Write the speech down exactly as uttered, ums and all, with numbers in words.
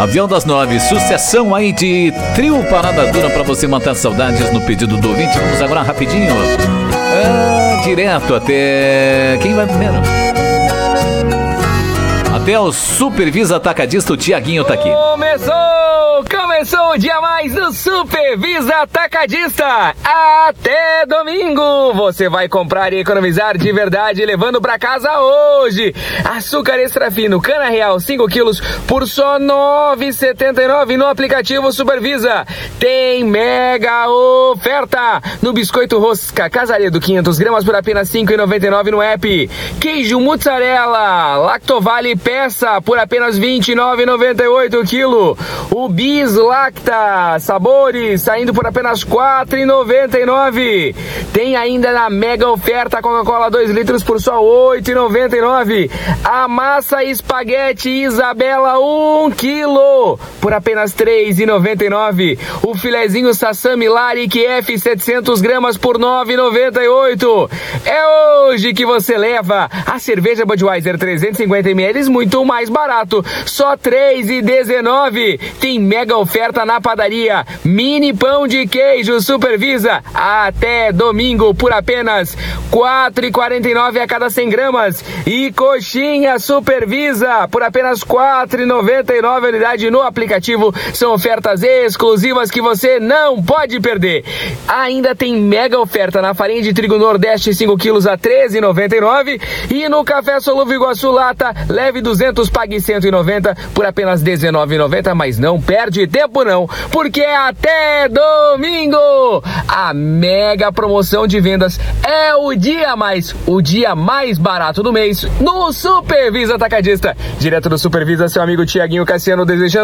Avião das Nove, sucessão aí de trio Parada Dura pra você matar saudades no pedido do ouvinte. Vamos agora rapidinho, ah, direto até... Quem vai primeiro? Até o Supervisa Atacadista, o Tiaguinho tá aqui. Começou! Começou o dia mais do Supervisa Atacadista. Até domingo você vai comprar e economizar de verdade levando pra casa hoje. Açúcar extra fino, cana real, cinco quilos por só nove reais e setenta e nove centavos no aplicativo Supervisa. Tem mega oferta no biscoito rosca Casaredo quinhentas gramas por apenas cinco reais e noventa e nove centavos no app. Queijo mussarela Lactovale peça por apenas vinte e nove reais e noventa e oito centavos o quilo. O Bis Lacta sabores saindo por apenas quatro reais e noventa e nove centavos. Tem ainda na mega oferta Coca-Cola dois litros por só oito reais e noventa e nove centavos. A massa espaguete Isabela um quilo por apenas três reais e noventa e nove centavos. O filezinho Sassami Laric F setecentas gramas por nove reais e noventa e oito centavos. É hoje que você leva a cerveja Budweiser trezentos e cinquenta mililitros muito mais barato, só três reais e dezenove centavos. Tem mega oferta na padaria, mini pão de queijo Supervisa até domingo por apenas quatro reais e quarenta e nove centavos a cada cem gramas. E coxinha Supervisa por apenas quatro reais e noventa e nove centavos a unidade no aplicativo. São ofertas exclusivas que você não pode perder. Ainda tem mega oferta na farinha de trigo Nordeste cinco quilos a treze reais e noventa e nove centavos. E no café Solúvel Iguaçu Lata, leve duzentos, pague cento e noventa por apenas dezenove reais e noventa centavos. Mas não perde tempo não, porque é até domingo. A mega promoção de vendas é o dia mais, o dia mais barato do mês no Supervisa Atacadista. Direto do Supervisa, seu amigo Tiaguinho Cassiano desejando